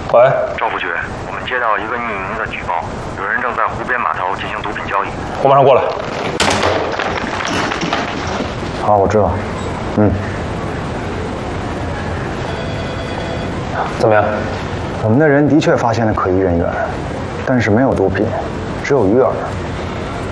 喂， 赵副局，我们接到一个匿名的举报，有人正在湖边码头进行毒品交易。 我马上过来。 好，我知道。 怎么样？ 我们的人的确发现了可疑人员，但是没有毒品，只有鱼饵。